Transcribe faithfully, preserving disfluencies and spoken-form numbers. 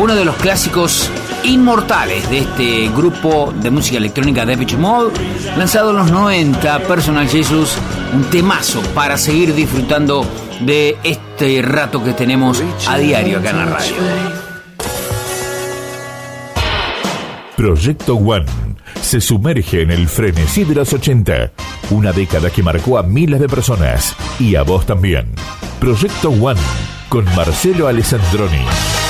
uno de los clásicos inmortales de este grupo de música electrónica Depeche Mode, lanzado en los noventa, Personal Jesus, un temazo para seguir disfrutando de este rato que tenemos a diario acá en la radio. Proyecto One se sumerge en el frenesí de los ochenta, una década que marcó a miles de personas y a vos también. Proyecto One con Marcelo Alessandroni.